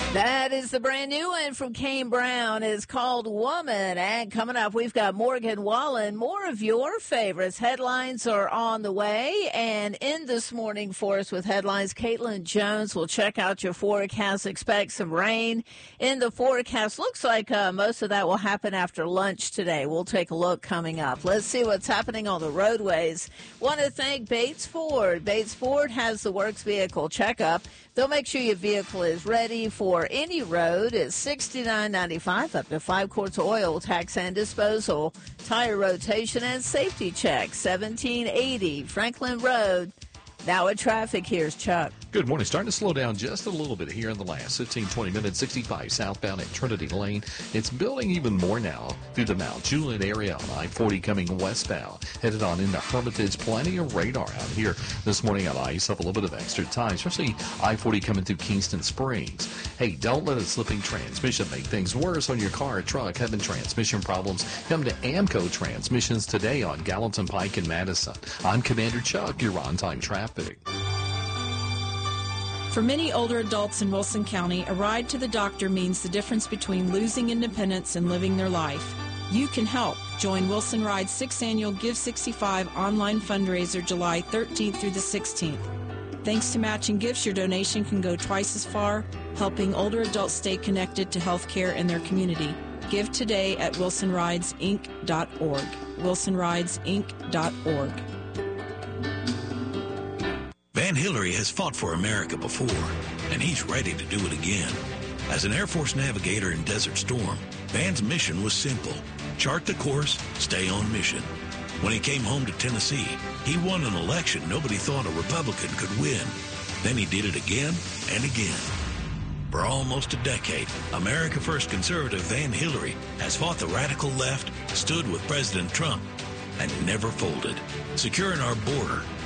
That is the brand new one from Kane Brown. It's called Woman. And coming up, we've got Morgan Wallen. More of your favorites. Headlines are on the way. And in this morning for us with headlines, Caitlin Jones will check out your forecast. Expect some rain in the forecast. Looks like most of that will happen after lunch today. We'll take a look coming up. Let's see what's happening on the roadways. Want to thank Bates Ford. Bates Ford has the Works Vehicle Checkup. They'll make sure your vehicle is ready for any road. It's $69.95 up to 5 quarts of oil, tax and disposal, tire rotation and safety check. 1780 Franklin Road. Now at traffic, here's Chuck. Good morning. Starting to slow down just a little bit here in the last 15, 20 minutes. 65 southbound at Trinity Lane. It's building even more now through the Mount Juliet area on I-40 coming westbound. Headed on into Hermitage. Plenty of radar out here this morning on ice. Up a little bit of extra time, especially I-40 coming through Kingston Springs. Hey, don't let a slipping transmission make things worse on your car or truck. Having transmission problems? Come to AMCO Transmissions today on Gallatin Pike and Madison. I'm Commander Chuck. You're on-time traffic. For many older adults in Wilson County, a ride to the doctor means the difference between losing independence and living their life. You can help. Join Wilson Ride's 6th annual Give 65 online fundraiser July 13th through the 16th. Thanks to matching gifts, your donation can go twice as far, helping older adults stay connected to health care in their community. Give today at wilsonridesinc.org. wilsonridesinc.org. Van Hillary has fought for America before, and he's ready to do it again. As an Air Force navigator in Desert Storm, Van's mission was simple: chart the course, stay on mission. When he came home to Tennessee, he won an election nobody thought a Republican could win. Then he did it again and again. For almost a decade, America First conservative Van Hillary has fought the radical left, stood with President Trump, and never folded. Securing our border,